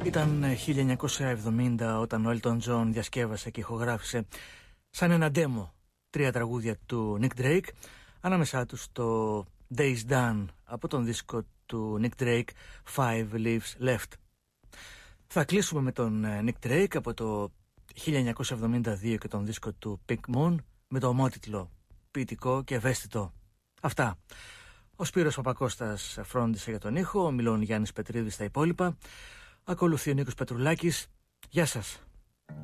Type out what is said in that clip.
Ήταν 1970 όταν ο Elton John διασκεύασε και ηχογράφησε σαν ένα demo 3 τραγούδια του Nick Drake, ανάμεσά τους το Days Done από τον δίσκο του Nick Drake Five Leaves Left. Θα κλείσουμε με τον Nick Drake από το 1972 και τον δίσκο του Pink Moon με το ομότιτλο ποιητικό και ευαίσθητο. Αυτά. Ο Σπύρος Παπακώστας φρόντισε για τον ήχο, ο Μιλών Γιάννης Πετρίδης στα υπόλοιπα. Ακολουθεί ο Νίκος Πετρουλάκης. Γεια σας.